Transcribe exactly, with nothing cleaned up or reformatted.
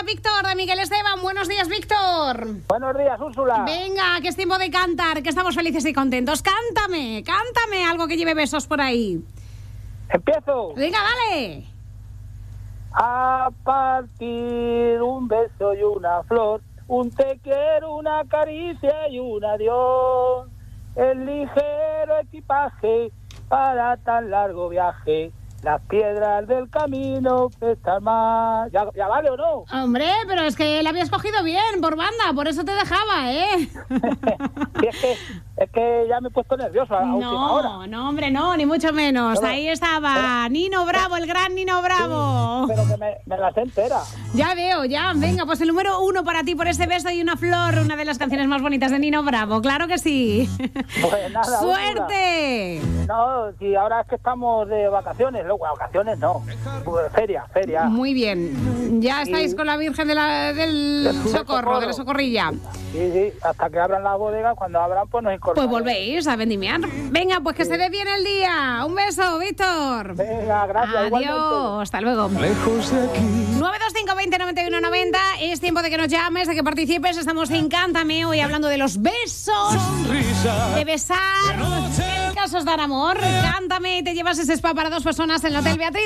Víctor de Miguel Esteban. Buenos días, Víctor. Buenos días, Úrsula. Venga, que es tiempo de cantar, que estamos felices y contentos. Cántame, cántame algo que lleve besos por ahí. Empiezo. Venga, dale. A partir un beso y una flor, un te quiero, una caricia y un adiós. El ligero equipaje para tan largo viaje. Las piedras del camino pesan más. ¿Ya, ¿Ya vale o no? Hombre, pero es que la habías cogido bien por banda, por eso te dejaba, ¿eh? Sí, es que, es que ya me he puesto nervioso a, a última hora. No, no, hombre, no, ni mucho menos. Pero, Ahí estaba pero, Nino Bravo, el gran Nino Bravo. Sí, pero que me, me la sé entera. Ya veo, ya. Venga, pues el número uno para ti por ese beso y una flor, una de las canciones más bonitas de Nino Bravo. Claro que sí. Pues nada, ¡suerte! Úrsula. No, si ahora es que estamos de vacaciones, luego vacaciones no, pues feria, feria. Muy bien. Ya estáis Y... con la Virgen de la, del, del socorro, socorro, de la Socorrilla. Sí, sí, hasta que abran las bodegas, cuando abran pues nos incorporamos. Pues volvéis a vendimiar. Venga, pues que sí. se dé bien el día. Un beso, Víctor. Venga, gracias. Adiós, igualmente. hasta luego. Lejos de aquí. nueve dos cinco veinte noventa y uno noventa. Es tiempo de que nos llames, de que participes. Estamos en Cántame hoy hablando de los besos, Sonrisa. de besar, en casos de dar amor. Cántame y te llevas ese spa para dos personas en el Hotel Beatriz.